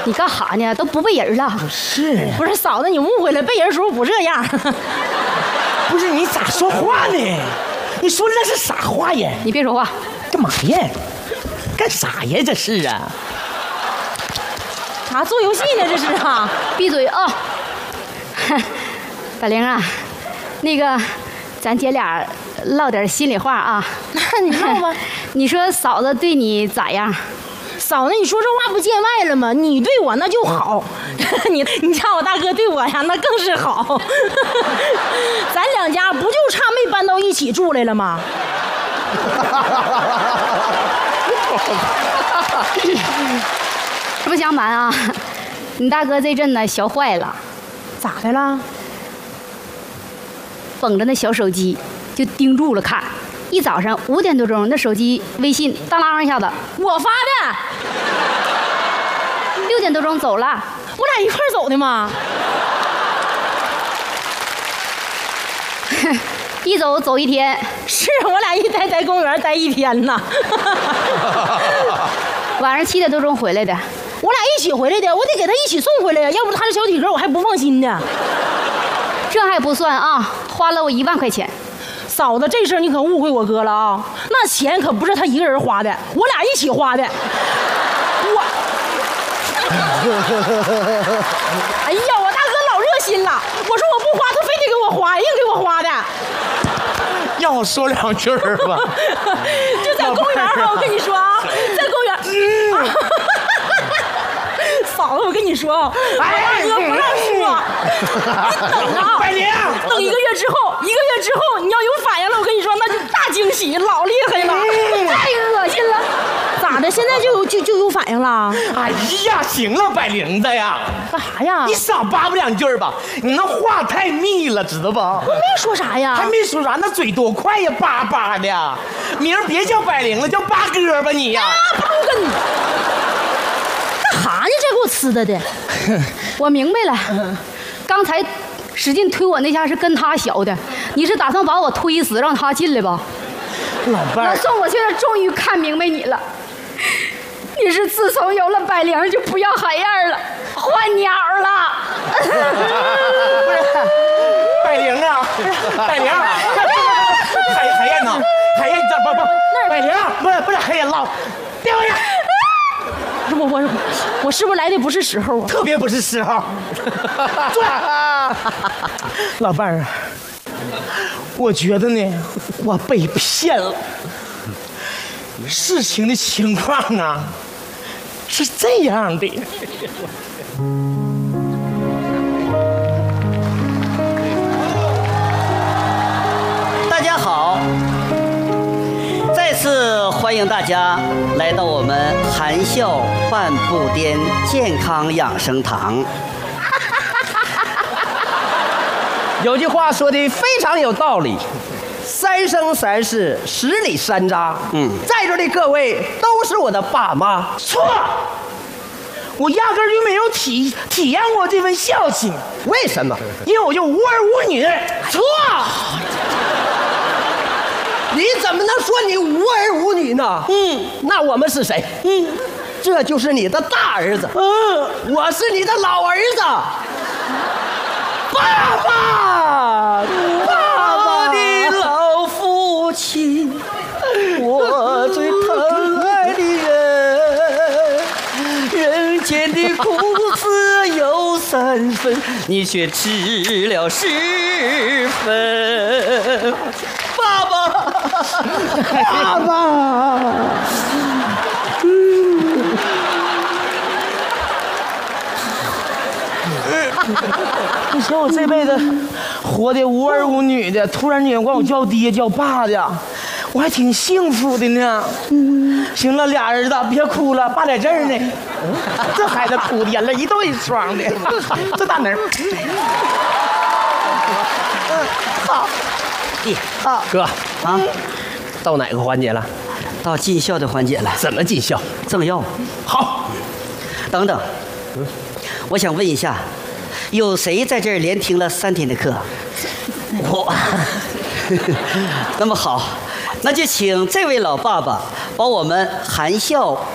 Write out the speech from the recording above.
你干哈呢？都不背人了。 不是嫂子，你误会了，背人时候不这样。 不是你咋说话呢？你说的那是啥话呀？ 你别说话。 干嘛呀？干啥呀？这是啊？ 啥做游戏呢？这是啊？ 闭嘴啊！大玲啊，那个，咱姐俩唠点心里话啊。 那你唠吧。 你说嫂子对你咋样？ 嫂子，你说这话不见外了吗？你对我那就好，你家我大哥对我呀，那更是好。咱两家不就差没搬到一起住来了吗？ 实不相瞒啊，你大哥这阵呢学坏了。 咋的了？ 捧着那小手机就盯住了看。一早上5点多钟，那手机微信当啷一下子， 我发的。 6点多钟走了， 我俩一块走的吗？ 一走1天。 是我俩一待在公园待1天呢。 晚上7点多钟回来的。 我俩一起回来的，我得给他一起送回来呀，要不他这小体格我还不放心呢。 这还不算啊，花了我1万块钱。 嫂子，这事儿你可误会我哥了啊！那钱可不是他一个人花的，我俩一起花的。哎呀，我大哥老热心了，我说我不花，他非得给我花，硬给我花的。 让我说2句吧。 就在公园哈，我跟你说啊，在公园。嫂子，我跟你说啊，我大哥不让说，你等啊， 百灵， 等1个月之后你要有反应了，我跟你说那就大惊喜，老厉害了，太恶心了。咋的？现在就有反应了？ 哎呀，行了，百灵子呀， 干啥呀？ 你少叭叭2句吧，你那话太密了，知道不？ 我没说啥呀， 还没说啥，那嘴多快呀，叭叭的。名儿别叫百灵了，叫八哥吧你呀。 不跟你干哈呢？这给我呲的。 我明白了，刚才使劲推我那下是跟他学的，你是打算把我推死，让他进来吧？ 老伴儿， 我说我现在终于看明白你了，你是自从有了百灵就不要海燕了，换鸟了。 不是百灵啊，百灵，海燕呢？海燕这不，百灵不是海燕老，别回来。 我是不是来的不是时候啊？ 特别不是时候。坐。老伴儿，我觉得呢，我被骗了。事情的情况啊，是这样的。 大家好，再次欢迎大家来到我们含笑半步颠健康养生堂。 有句话说的非常有道理，3生3世10里山楂。在座的各位都是我的爸妈。 错，我压根儿就没有体验过这份孝心。 为什么？ 因为我就无儿无女。 错。你怎么能说你无儿无女呢？那我们是谁？这就是你的大儿子。我是你的老儿子。爸爸，爸的老父亲，我最疼爱的人，人间的苦只有3分，你却吃了10分。爸爸，爸爸。 你说我这辈子活的无儿无女的，突然间管我叫爹叫爸的，我还挺幸福的呢。行了，俩儿子别哭了，爸在这儿呢。这孩子哭的眼泪一对一双的，这大门。 好， 好，哥啊，到哪个环节了？ 到尽孝的环节了。 怎么尽孝？ 赠药。 好， 等等，我想问一下，有谁在这儿连听了3天的课？我。那么好，那就请这位老爸爸把我们含笑